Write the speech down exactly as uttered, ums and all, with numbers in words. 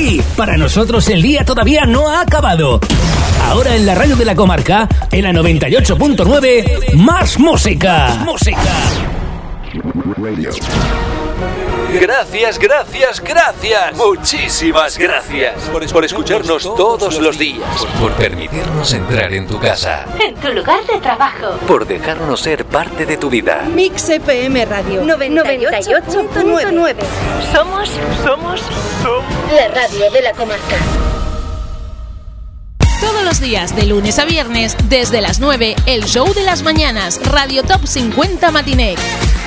Sí, para nosotros el día todavía no ha acabado. Ahora en la radio de la comarca, en la noventa y ocho punto nueve, más música. Música. Gracias, gracias, gracias. Muchísimas gracias por, por escucharnos todos los días. Por permitirnos entrar en tu casa. En tu lugar de trabajo. Por dejarnos ser parte de tu vida. Mix F M Radio noventa y ocho punto nueve. Somos, somos, somos la radio de la comarca. Todos los días, de lunes a viernes, desde las nueve, el show de las mañanas, Radio Top cincuenta Matiné.